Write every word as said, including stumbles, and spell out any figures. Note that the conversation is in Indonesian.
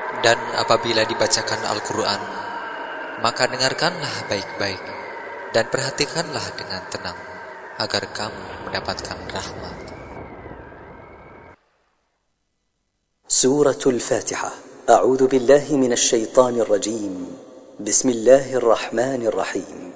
Dan apabila dibacakan Al-Quran, maka dengarkanlah baik-baik dan perhatikanlah dengan tenang, agar kamu mendapatkan rahmat. Suratul Fatihah. A'udzu billahi minasy syaithanir rajim. Bismillahirrahmanirrahim.